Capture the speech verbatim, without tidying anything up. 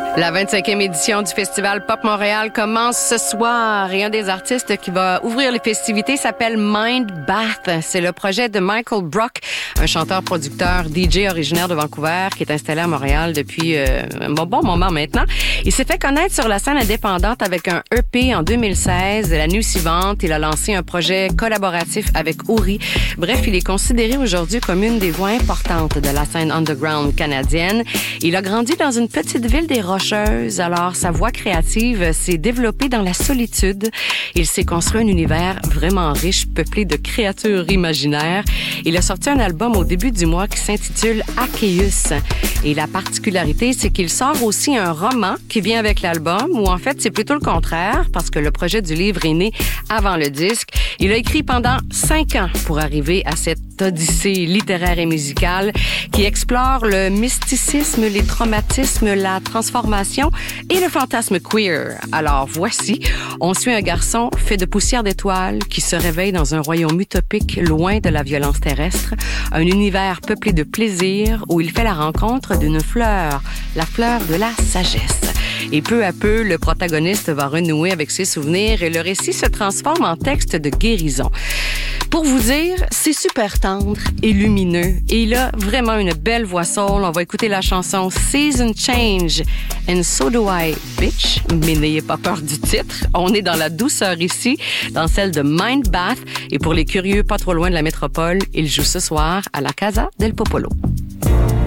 La vingt-cinquième édition du Festival Pop Montréal commence ce soir et un des artistes qui va ouvrir les festivités s'appelle Mind Bath. C'est le projet de Michael Brock, un chanteur-producteur D J originaire de Vancouver qui est installé à Montréal depuis euh, un bon, bon moment maintenant. Il s'est fait connaître sur la scène indépendante avec un E P en deux mille seize. L'année suivante, il a lancé un projet collaboratif avec Ouri. Bref, il est considéré aujourd'hui comme une des voix importantes de la scène underground canadienne. Il a grandi dans une petite ville des Rocheuses. Alors, sa voix créative s'est développée dans la solitude. Il s'est construit un univers vraiment riche, peuplé de créatures imaginaires. Il a sorti un album au début du mois qui s'intitule Akeus. Et la particularité, c'est qu'il sort aussi un roman qui vient avec l'album, ou en fait, c'est plutôt le contraire, parce que le projet du livre est né avant le disque. Il a écrit pendant cinq ans pour arriver à cette odyssée littéraire et musicale qui explore le mysticisme, les traumatismes, la transformation et le fantasme queer. Alors voici, on suit un garçon fait de poussière d'étoiles qui se réveille dans un royaume utopique loin de la violence terrestre, un univers peuplé de plaisir où il fait la rencontre d'une fleur, la fleur de la sagesse. Et peu à peu, le protagoniste va renouer avec ses souvenirs et le récit se transforme en texte de guérison. Pour vous dire, c'est super tendre et lumineux. Et il a vraiment une belle voix soul. On va écouter la chanson Season Change and So Do I, Bitch. Mais n'ayez pas peur du titre. On est dans la douceur ici, dans celle de Mind Bath. Et pour les curieux pas trop loin de la métropole, il joue ce soir à la Casa del Popolo.